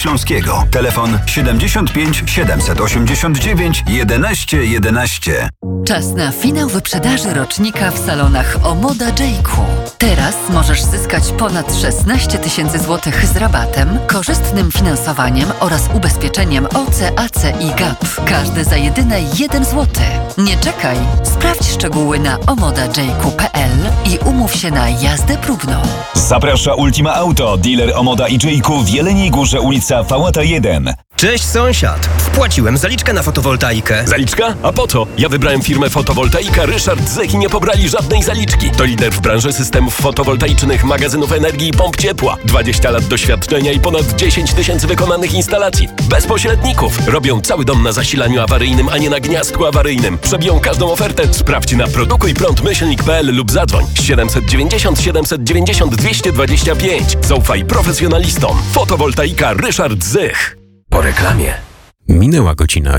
Śląskiego. Telefon 75 789 11 11. Czas na finał wyprzedaży rocznika w salonach Omoda J.Crew. Teraz możesz zyskać ponad 16 000 złotych z rabatem, korzystnym finansowaniem oraz ubezpieczeniem OC, AC i GAP. Każde za jedyne 1 zł. Nie czekaj. Sprawdź szczegóły na omodajq.pl i umów się na jazdę próbną. Zaprasza Ultima Auto, dealer Omoda i J.Crew w Jeleniej Górze, ulica Fałata 1. Cześć sąsiad, wpłaciłem zaliczkę na fotowoltaikę. Zaliczka? A po co? Ja wybrałem firmę Fotowoltaika Ryszard Zech i nie pobrali żadnej zaliczki. To lider w branży systemów fotowoltaicznych, magazynów energii i pomp ciepła. 20 lat doświadczenia i ponad 10 000 wykonanych instalacji. Bez pośredników. Robią cały dom na zasilaniu awaryjnym, a nie na gniazdku awaryjnym. Przebiją każdą ofertę. Sprawdź na produkujprąd-myślnik.pl lub zadzwoń 790 790 225. Zaufaj profesjonalistom. Fotowoltaika Ryszard Zech. Po reklamie. Minęła godzina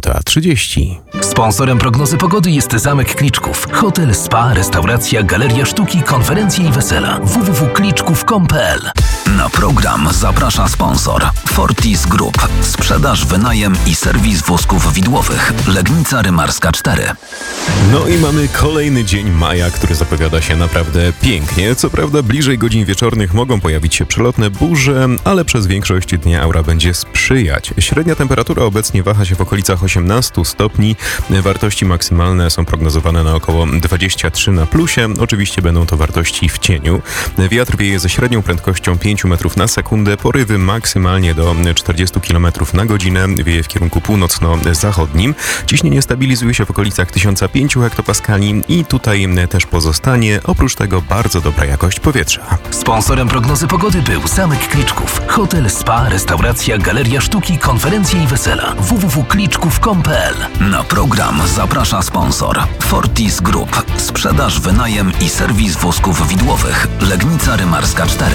9:30. Sponsorem prognozy pogody jest Zamek Kliczków. Hotel, spa, restauracja, galeria sztuki, konferencje i wesela. www.kliczków.com.pl. Na program zaprasza sponsor Fortis Group. Sprzedaż, wynajem i serwis wózków widłowych. Legnica Rymarska 4. No i mamy kolejny dzień maja, który zapowiada się naprawdę pięknie. Co prawda bliżej godzin wieczornych mogą pojawić się przelotne burze, ale przez większość dnia aura będzie sprzyjać. Średnia temperatura obecnie waha się w okolicach 18 stopni. Wartości maksymalne są prognozowane na około 23 na plusie. Oczywiście będą to wartości w cieniu. Wiatr wieje ze średnią prędkością 5 metrów na sekundę. Porywy maksymalnie do 40 km na godzinę. Wieje w kierunku północno-zachodnim. Ciśnienie stabilizuje się w okolicach 1005 hektopaskali i tutaj też pozostanie. Oprócz tego bardzo dobra jakość powietrza. Sponsorem prognozy pogody był Zamek Kliczków. Hotel, spa, restauracja, galeria sztuki, konferencje i wesela. www.kliczków.com.pl. Na program zaprasza sponsor Fortis Group. Sprzedaż, wynajem i serwis wózków widłowych. Legnica Rymarska 4.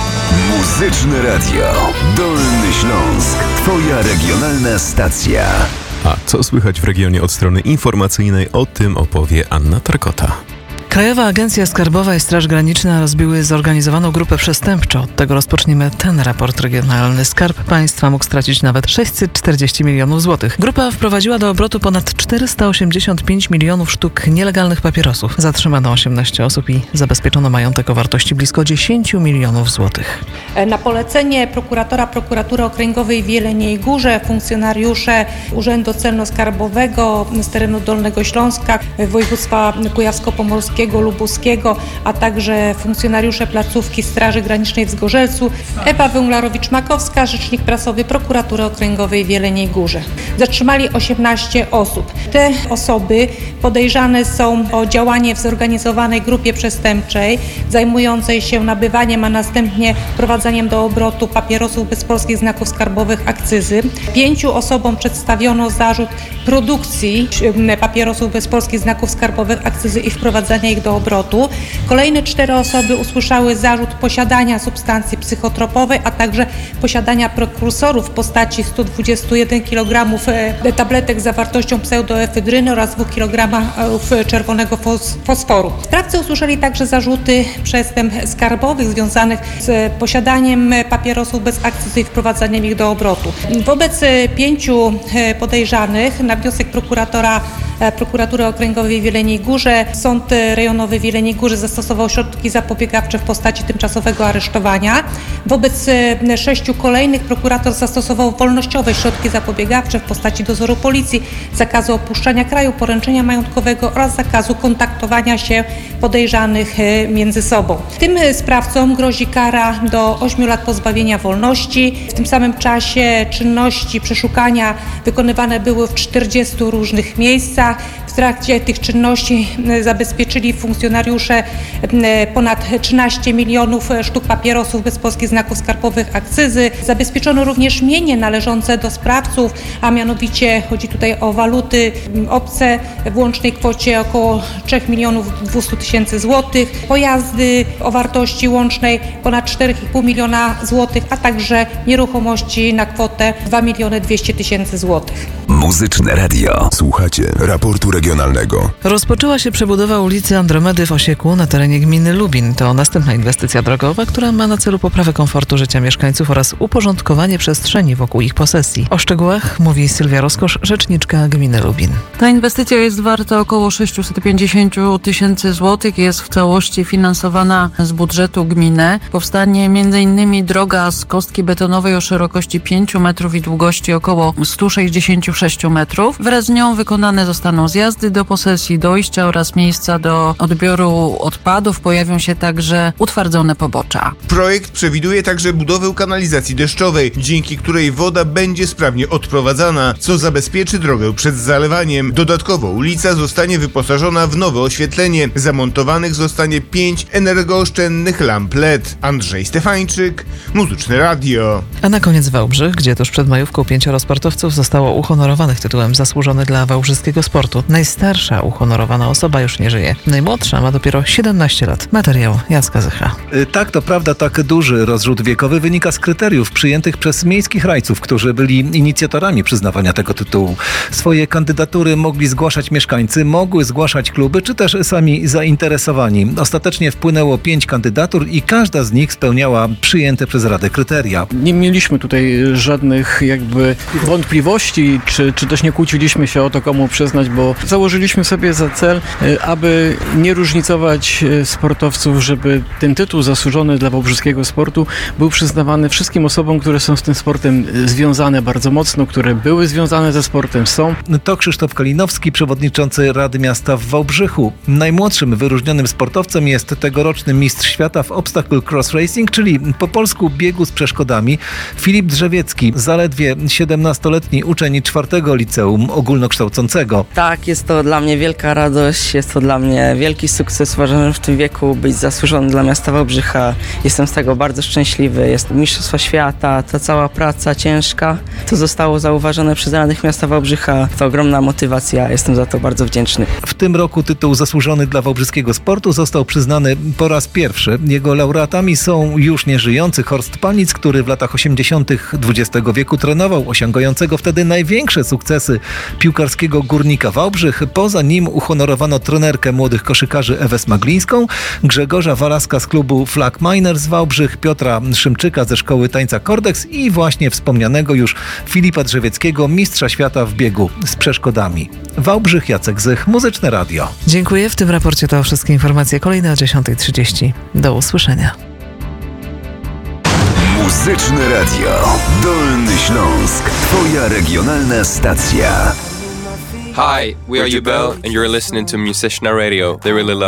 Muzyczne Radio. Dolny Śląsk. Twoja regionalna stacja. A co słychać w regionie od strony informacyjnej, o tym opowie Anna Tarkota. Krajowa Agencja Skarbowa i Straż Graniczna rozbiły zorganizowaną grupę przestępczą. Od tego rozpoczniemy ten raport regionalny. Skarb Państwa mógł stracić nawet 640 milionów złotych. Grupa wprowadziła do obrotu ponad 485 milionów sztuk nielegalnych papierosów. Zatrzymano 18 osób i zabezpieczono majątek o wartości blisko 10 milionów złotych. Na polecenie prokuratora Prokuratury Okręgowej w Jeleniej Górze funkcjonariusze Urzędu Celno-Skarbowego z terenu Dolnego Śląska, województwa kujawsko-pomorskiego, lubuskiego, a także funkcjonariusze placówki Straży Granicznej w Zgorzelcu, Ewa Węglarowicz-Makowska, rzecznik prasowy Prokuratury Okręgowej w Jeleniej Górze. Zatrzymali 18 osób. Te osoby podejrzane są o działanie w zorganizowanej grupie przestępczej zajmującej się nabywaniem, a następnie wprowadzaniem do obrotu papierosów bez polskich znaków skarbowych akcyzy. 5 osobom przedstawiono zarzut produkcji papierosów bez polskich znaków skarbowych akcyzy i wprowadzania ich do obrotu. Kolejne 4 osoby usłyszały zarzut posiadania substancji psychotropowej, a także posiadania prekursorów w postaci 121 kg tabletek z zawartością pseudoefedryny oraz 2 kg czerwonego fosforu. Sprawcy usłyszeli także zarzuty przestępstw skarbowych związanych z posiadaniem papierosów bez akcyzy i wprowadzaniem ich do obrotu. Wobec 5 podejrzanych na wniosek Prokuratury Okręgowej w Jeleniej Górze Sąd Rejonowy w Jeleniej Górze zastosował środki zapobiegawcze w postaci tymczasowego aresztowania. Wobec 6 kolejnych prokurator zastosował wolnościowe środki zapobiegawcze w postaci dozoru policji, zakazu opuszczania kraju, poręczenia majątkowego oraz zakazu kontaktowania się podejrzanych między sobą. Tym sprawcom grozi kara do 8 lat pozbawienia wolności. W tym samym czasie czynności przeszukania wykonywane były w 40 różnych miejscach. W trakcie tych czynności zabezpieczyli funkcjonariusze ponad 13 milionów sztuk papierosów bez polskich znaków skarbowych akcyzy. Zabezpieczono również mienie należące do sprawców, a mianowicie chodzi tutaj o waluty obce w łącznej kwocie około 3 milionów 200 tysięcy złotych, pojazdy o wartości łącznej ponad 4,5 miliona złotych, a także nieruchomości na kwotę 2 200 000 złotych. Muzyczne Radio. Słuchacie raportu regionalnego regionalnego. Rozpoczęła się przebudowa ulicy Andromedy w Osieku na terenie gminy Lubin. To następna inwestycja drogowa, która ma na celu poprawę komfortu życia mieszkańców oraz uporządkowanie przestrzeni wokół ich posesji. O szczegółach mówi Sylwia Roskosz, rzeczniczka gminy Lubin. Ta inwestycja jest warta około 650 000 złotych. Jest w całości finansowana z budżetu gminy. Powstanie m.in. droga z kostki betonowej o szerokości 5 metrów i długości około 166 metrów. Wraz z nią wykonane zostaną zjazdy do posesji, dojścia oraz miejsca do odbioru odpadów. Pojawią się także utwardzone pobocza. Projekt przewiduje także budowę kanalizacji deszczowej, dzięki której woda będzie sprawnie odprowadzana, co zabezpieczy drogę przed zalewaniem. Dodatkowo ulica zostanie wyposażona w nowe oświetlenie. Zamontowanych zostanie 5 energooszczędnych lamp LED. Andrzej Stefańczyk, Muzyczne Radio. A na koniec Wałbrzych, gdzie tuż przed majówką 5 sportowców zostało uhonorowanych tytułem Zasłużony dla wałbrzyskiego sportu. Najstarsza uhonorowana osoba już nie żyje. Najmłodsza ma dopiero 17 lat. Materiał Jacka Zycha. Tak, to prawda, tak duży rozrzut wiekowy wynika z kryteriów przyjętych przez miejskich rajców, którzy byli inicjatorami przyznawania tego tytułu. Swoje kandydatury mogli zgłaszać mieszkańcy, mogły zgłaszać kluby, czy też sami zainteresowani. Ostatecznie wpłynęło 5 kandydatur i każda z nich spełniała przyjęte przez Radę kryteria. Nie mieliśmy tutaj żadnych wątpliwości, czy też nie kłóciliśmy się o to, komu przyznać, bo założyliśmy sobie za cel, aby nie różnicować sportowców, żeby ten tytuł Zasłużony dla wałbrzyskiego sportu był przyznawany wszystkim osobom, które są z tym sportem związane bardzo mocno, które były związane ze sportem, są. To Krzysztof Kalinowski, przewodniczący Rady Miasta w Wałbrzychu. Najmłodszym wyróżnionym sportowcem jest tegoroczny mistrz świata w obstacle cross racing, czyli po polsku biegu z przeszkodami, Filip Drzewiecki, zaledwie 17-letni uczeń 4. liceum ogólnokształcącego. Tak, jest to dla mnie wielka radość, jest to dla mnie wielki sukces. Uważam, że w tym wieku być zasłużony dla miasta Wałbrzycha. Jestem z tego bardzo szczęśliwy. Jest Mistrzostwa Świata, ta cała praca ciężka, to zostało zauważone przez Radnych Miasta Wałbrzycha. To ogromna motywacja, jestem za to bardzo wdzięczny. W tym roku tytuł Zasłużony dla wałbrzyskiego sportu został przyznany po raz pierwszy. Jego laureatami są już nieżyjący Horst Panic, który w latach 80. XX wieku trenował osiągającego wtedy największe sukcesy piłkarskiego Górnika Wałbrzych. Poza nim uhonorowano trenerkę młodych koszykarzy Ewę Smaglińską, Grzegorza Walaska z klubu Flag Miners Wałbrzych, Piotra Szymczyka ze Szkoły Tańca Kordex i właśnie wspomnianego już Filipa Drzewieckiego, mistrza świata w biegu z przeszkodami. Wałbrzych, Jacek Zych, Muzyczne Radio. Dziękuję. W tym raporcie to wszystkie informacje. Kolejne o 10:30. Do usłyszenia. Muzyczne Radio. Dolny Śląsk. Twoja regionalna stacja. Hi, we are Jubel and you're listening to Musician Radio. They really love